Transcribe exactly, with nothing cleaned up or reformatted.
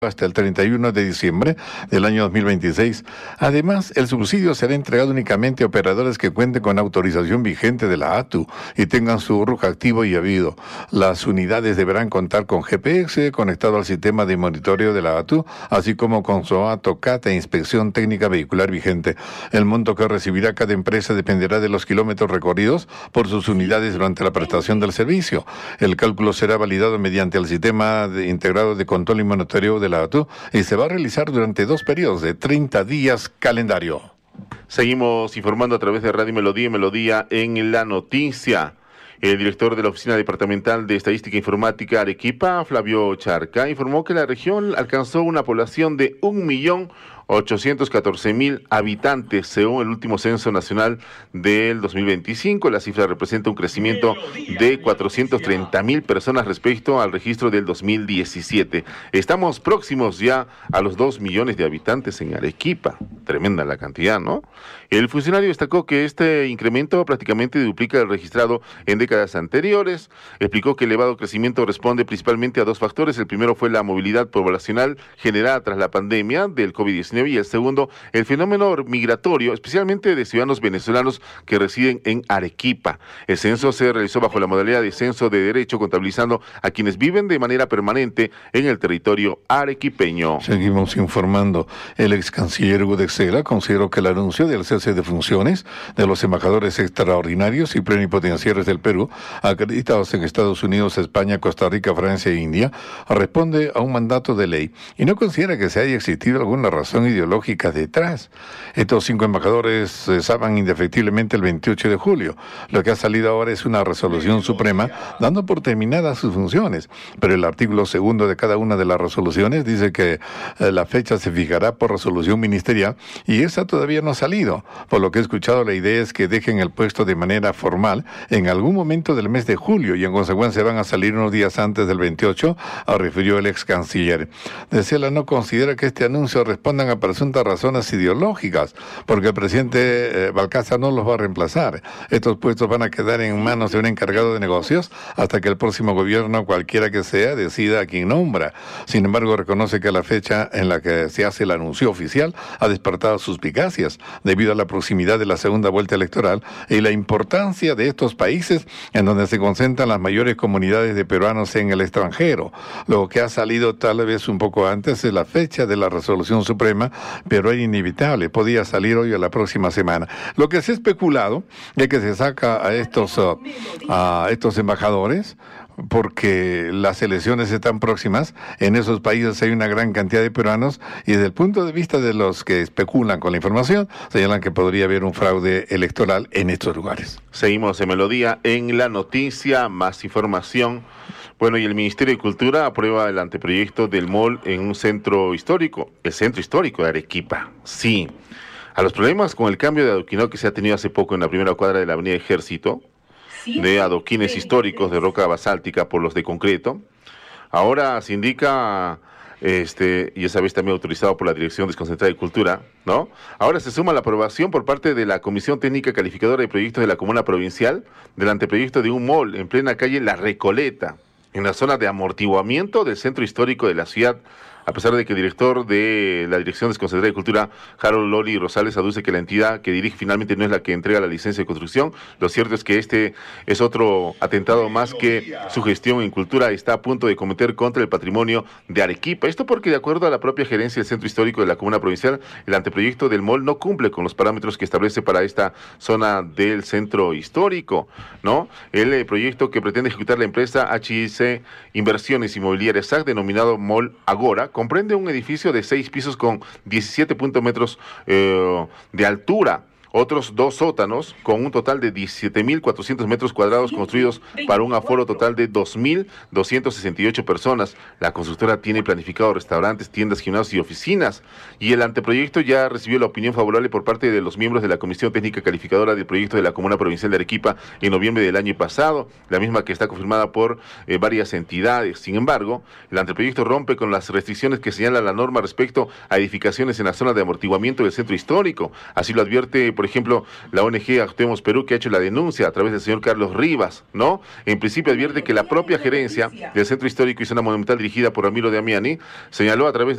hasta el treinta y uno de diciembre del año dos mil veintiséis. Además, el subsidio será entregado únicamente a operadores que cuenten con autorización vigente de la A T U y tengan su R U C activo y habido. Las unidades deberán contar con G P S conectado al sistema de monitoreo de la A T U, así como con su AutoCAD e inspección técnica vehicular vigente. El monto que recibirá cada empresa dependerá de los kilómetros recorridos por sus unidades durante la prestación del servicio. El cálculo será validado mediante el sistema de, integrado de control y monitoreo de la A T U y se va a realizar durante dos periodos de treinta días calendario. Seguimos informando a través de Radio Melodía y Melodía en la noticia. El director de la Oficina Departamental de Estadística e Informática Arequipa, Flavio Charca, informó que la región alcanzó una población de un millón ochocientos catorce mil habitantes, según el último censo nacional del dos mil veinticinco. La cifra representa un crecimiento de cuatrocientos treinta mil personas respecto al registro del dos mil diecisiete. Estamos próximos ya a los dos millones de habitantes en Arequipa. Tremenda la cantidad, ¿no? El funcionario destacó que este incremento prácticamente duplica el registrado en décadas anteriores. Explicó que el elevado crecimiento responde principalmente a dos factores. El primero fue la movilidad poblacional generada tras la pandemia del COVID diecinueve y el segundo, el fenómeno migratorio, especialmente de ciudadanos venezolanos que residen en Arequipa. El censo se realizó bajo la modalidad de censo de derecho, contabilizando a quienes viven de manera permanente en el territorio arequipeño. Seguimos informando. El ex canciller Hugo de Exela consideró que el anuncio del cese de funciones de los embajadores extraordinarios y plenipotenciarios del Perú, acreditados en Estados Unidos, España, Costa Rica, Francia e India, responde a un mandato de ley y no considera que se haya existido alguna razón ideológica detrás. Estos cinco embajadores cesaban indefectiblemente el veintiocho de julio. Lo que ha salido ahora es una resolución suprema dando por terminadas sus funciones, pero el artículo segundo de cada una de las resoluciones dice que eh, la fecha se fijará por resolución ministerial y esa todavía no ha salido. Por lo que he escuchado, la idea es que dejen el puesto de manera formal en algún momento del mes de julio y en consecuencia van a salir unos días antes del veintiocho, refirió el ex canciller. De Cela no considera que este anuncio respondan a presuntas razones ideológicas, porque el presidente eh, Balcázar no los va a reemplazar. Estos puestos van a quedar en manos de un encargado de negocios hasta que el próximo gobierno, cualquiera que sea, decida a quién nombra. Sin embargo, reconoce que la fecha en la que se hace el anuncio oficial ha despertado suspicacias debido a la proximidad de la segunda vuelta electoral y la importancia de estos países en donde se concentran las mayores comunidades de peruanos en el extranjero. Lo que ha salido tal vez un poco antes es la fecha de la resolución suprema, pero era inevitable, podía salir hoy o la próxima semana. Lo que se ha especulado es que se saca a estos, uh, a estos embajadores porque las elecciones están próximas. En esos países hay una gran cantidad de peruanos y desde el punto de vista de los que especulan con la información, señalan que podría haber un fraude electoral en estos lugares. Seguimos en Melodía en la noticia, más información. Bueno, y el Ministerio de Cultura aprueba el anteproyecto del mall en un centro histórico, el centro histórico de Arequipa. Sí, a los problemas con el cambio de adoquinado que se ha tenido hace poco en la primera cuadra de la Avenida Ejército, de adoquines históricos de roca basáltica por los de concreto, ahora se indica, este, y esa vez también autorizado por la Dirección Desconcentrada de Cultura, ¿no? Ahora se suma la aprobación por parte de la Comisión Técnica Calificadora de Proyectos de la Comuna Provincial del anteproyecto de un mall en plena calle La Recoleta, en la zona de amortiguamiento del centro histórico de la ciudad, a pesar de que el director de la Dirección Desconcentrada de Cultura, Harold Loli Rosales, aduce que la entidad que dirige finalmente no es la que entrega la licencia de construcción. Lo cierto es que este es otro atentado más que su gestión en cultura está a punto de cometer contra el patrimonio de Arequipa. Esto porque, de acuerdo a la propia gerencia del Centro Histórico de la Comuna Provincial, el anteproyecto del mall no cumple con los parámetros que establece para esta zona del centro histórico, ¿no? El eh, proyecto que pretende ejecutar la empresa H I C Inversiones Inmobiliarias S A C, denominado Mall Agora, comprende un edificio de seis pisos con diecisiete metros eh, de altura, otros dos sótanos con un total de diecisiete mil cuatrocientos metros cuadrados construidos para un aforo total de dos mil doscientas sesenta y ocho personas. La constructora tiene planificado restaurantes, tiendas, gimnasios y oficinas. Y el anteproyecto ya recibió la opinión favorable por parte de los miembros de la Comisión Técnica Calificadora del Proyecto de la Comuna Provincial de Arequipa en noviembre del año pasado, la misma que está confirmada por eh, varias entidades. Sin embargo, el anteproyecto rompe con las restricciones que señala la norma respecto a edificaciones en la zona de amortiguamiento del centro histórico. Así lo advierte por ejemplo, la O N G Actuemos Perú, que ha hecho la denuncia a través del señor Carlos Rivas, ¿no? En principio advierte que la propia gerencia del Centro Histórico y Zona Monumental dirigida por Ramiro Damiani señaló a través de